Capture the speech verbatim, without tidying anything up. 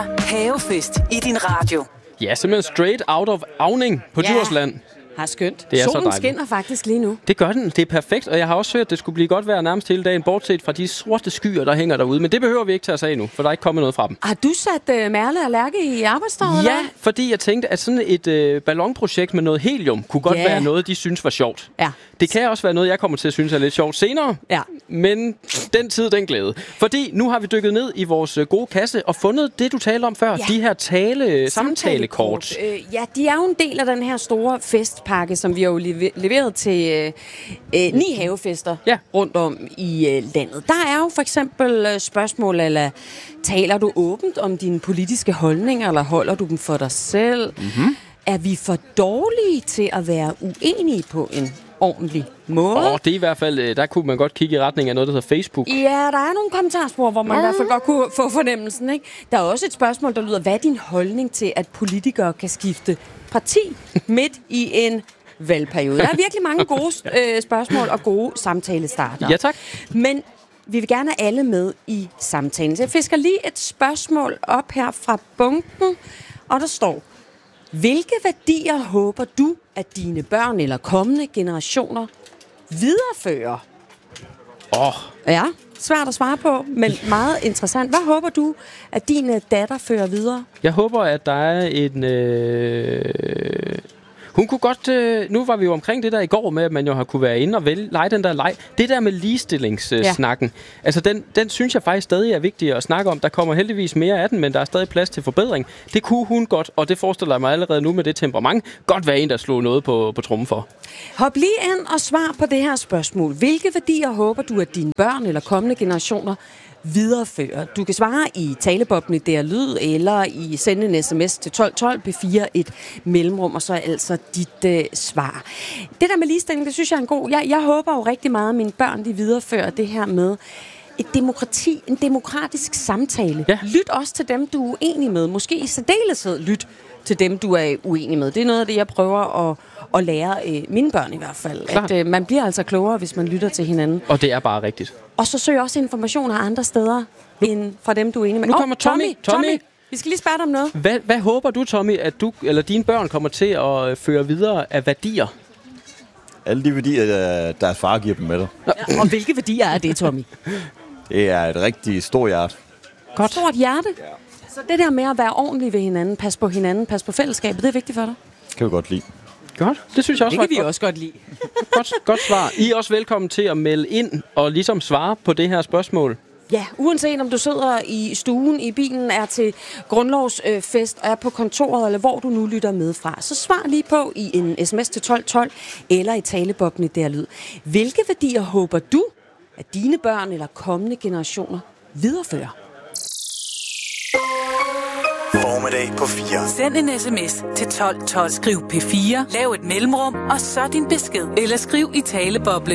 Havefest i din radio. Ja, simpelthen straight out of Auning på Ja. Djursland. Har skønt. Det er så Solen dejligt. skinner faktisk lige nu. Det gør den. Det er perfekt, og jeg har også hørt, at det skulle blive godt vejr nærmest hele dagen, bortset fra de sorte skyer, der hænger derude. Men det behøver vi ikke tage os af nu, for der er ikke kommet noget fra dem. Har du sat uh, Merle og Lærke i arbejdstøjet? Ja, fordi jeg tænkte, at sådan et øh, ballonprojekt med noget helium kunne godt Ja. være noget, de synes var sjovt. Ja. Det kan også være noget, jeg kommer til at synes er lidt sjovt senere. Ja. Men den tid, den glæde. Fordi nu har vi dykket ned i vores øh, gode kasse og fundet det, du talte om før. Ja. De her tale samtalekort. Øh, ja, de er jo en del af den her store festpakke, som vi har jo leve- leveret til øh, øh, ni havefester Ja. rundt om i øh, landet. Der er jo for eksempel øh, spørgsmål, eller taler du åbent om dine politiske holdninger, eller holder du dem for dig selv? Mm-hmm. Er vi for dårlige til at være uenige på en ordentlig måde? Og det er i hvert fald, øh, der kunne man godt kigge i retning af noget, der hedder Facebook. Ja, der er nogle kommentarspor, hvor man i hvert fald godt kunne få fornemmelsen, ikke? Der er også et spørgsmål, der lyder, hvad er din holdning til, at politikere kan skifte parti midt i en valgperiode? Der er virkelig mange gode øh, spørgsmål og gode samtalestarter. Ja, tak. Men vi vil gerne have alle med i samtalen. Så jeg fisker lige et spørgsmål op her fra bunken, og der står: hvilke værdier håber du, at dine børn eller kommende generationer viderefører? Åh, oh, Ja, svært at svare på, men meget interessant. Hvad håber du, at din datter fører videre? jeg håber, at der er en... Øh... Hun kunne godt... Øh... Nu var vi jo omkring det der i går med, at man jo har kunne være inde og vælge, lege den der leg. Det der med ligestillingssnakken, ja. altså den, den synes jeg faktisk stadig er vigtig at snakke om. Der kommer heldigvis mere af den, men der er stadig plads til forbedring. Det kunne hun godt, og det forestiller jeg mig allerede nu med det temperament, godt være en, der slog noget på, på trummen for. Hop lige ind og svar på det her spørgsmål. Hvilke værdier håber du, at dine børn eller kommende generationer viderefører? Du kan svare i talebobben i D R Lyd, eller i sende en sms til tolv tolv, P fire et mellemrum, og så er altså dit øh, svar. Det der med ligestilling, det synes jeg er en god... Jeg, jeg håber jo rigtig meget, at mine børn de viderefører det her med et demokrati, en demokratisk samtale. Ja. Lyt også til dem, du er uenig med. Måske i særdeleshed lyt til dem, du er uenig med. Det er noget af det, jeg prøver at, at lære øh, mine børn i hvert fald. Klart. At øh, man bliver altså klogere, hvis man lytter til hinanden. Og det er bare rigtigt. Og så søg også informationer andre steder end fra dem, du er enig med. Nu kommer Åh, Tommy. Tommy. Tommy. Vi skal lige spørge dig om noget. Hvad, hvad håber du, Tommy, at du eller dine børn kommer til at føre videre af værdier? Alle de værdier, der deres far giver dem med dig. Ja, og hvilke værdier er det, Tommy? Det er et rigtig stort hjerte. Godt. Stort hjerte. Så det der med at være ordentlig ved hinanden, pas på hinanden, pas på fællesskabet, det er vigtigt for dig? Kan vi godt lide. Godt. Det synes jeg også Det var kan vi godt. også godt lide. Godt, godt svar. I er også velkommen til at melde ind og ligesom svare på det her spørgsmål. Ja, uanset om du sidder i stuen, i bilen, er til grundlovsfest, øh, er på kontoret, eller hvor du nu lytter med fra, så svar lige på i en sms til tolv tolv, eller i talebobben i D R Lyd. Hvilke værdier håber du, at dine børn eller kommende generationer viderefører? Formiddag på fire. Send en sms til tolv tolv. Skriv P fire, lav et mellemrum, og så din besked. Eller skriv i taleboble